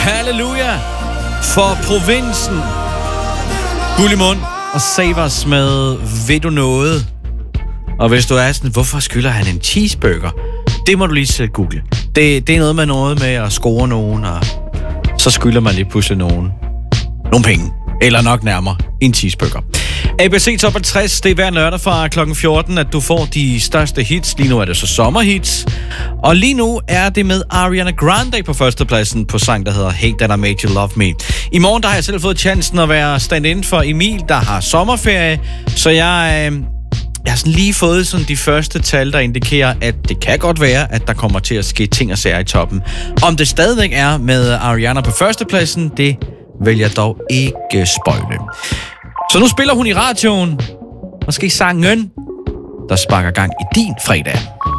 halleluja for provinsen. Guld i mund og save os med Ved du noget? Og hvis du er sådan, hvorfor skylder han en cheeseburger? Det må du lige selv google. Det er noget med at score nogen, og så skylder man lige pludselig nogen penge. Eller nok nærmere en cheeseburger. ABC Top 50, det er hver lørdag fra kl. 14, at du får de største hits. Lige nu er det så sommerhits. Og lige nu er det med Ariana Grande på førstepladsen på sang, der hedder Hey That I Made You Love Me. I morgen der har jeg selv fået chancen at være stand-in for Emil, der har sommerferie. Så jeg har sådan lige fået sådan de første tal, der indikerer, at det kan godt være, at der kommer til at ske ting og sager i toppen. Om det stadigvæk er med Ariana på førstepladsen, det vil jeg dog ikke spoile. Så nu spiller hun i radioen. Måske sangen, der sparker gang i din fredag.